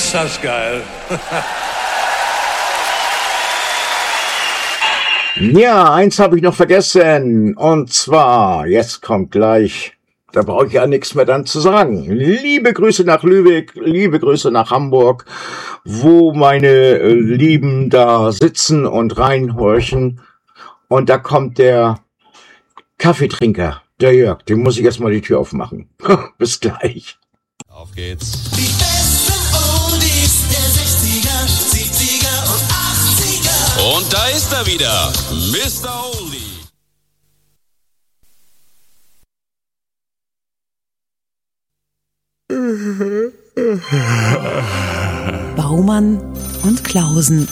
Ist das geil. Ja, eins habe ich noch vergessen. Und zwar, jetzt kommt gleich, da brauche ich ja nichts mehr dann zu sagen. Liebe Grüße nach Lübeck, liebe Grüße nach Hamburg, wo meine Lieben da sitzen und reinhorchen. Und da kommt der Kaffeetrinker, der Jörg. Dem muss ich erstmal die Tür aufmachen. Bis gleich. Auf geht's. Die besten Oldies der 60er, 70er und 80er. Und da ist er wieder, Mr. Oldie. Baumann und Klausen.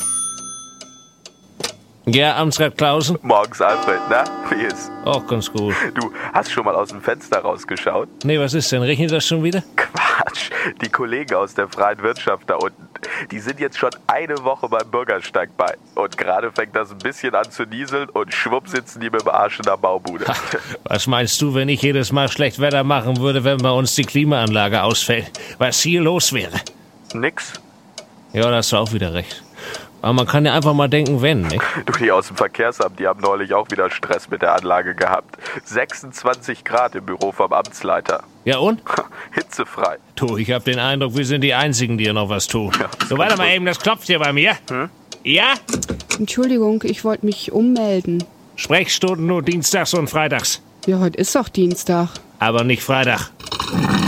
Ja, Amtsrat Klausen. Morgens, Alfred, na? Wie ist? Auch ganz gut. Du, hast schon mal aus dem Fenster rausgeschaut? Nee, was ist denn? Regnet das schon wieder? Quatsch, die Kollegen aus der freien Wirtschaft da unten, die sind jetzt schon eine Woche beim Bürgersteig bei. Und gerade fängt das ein bisschen an zu nieseln und schwupp sitzen die mit dem Arsch in der Baubude. Ha, was meinst du, wenn ich jedes Mal schlecht Wetter machen würde, wenn bei uns die Klimaanlage ausfällt? Was hier los wäre? Nix. Ja, da hast du auch wieder recht. Aber man kann ja einfach mal denken, wenn, nicht? Du, die aus dem Verkehrsamt, die haben neulich auch wieder Stress mit der Anlage gehabt. 26 Grad im Büro vom Amtsleiter. Ja und? Hitzefrei. Du, ich hab den Eindruck, wir sind die Einzigen, die hier noch was tun. Ja, So, warte mal eben, das klopft hier bei mir. Ja? Entschuldigung, ich wollte mich ummelden. Sprechstunden nur dienstags und freitags. Ja, heute ist doch Dienstag. Aber nicht Freitag.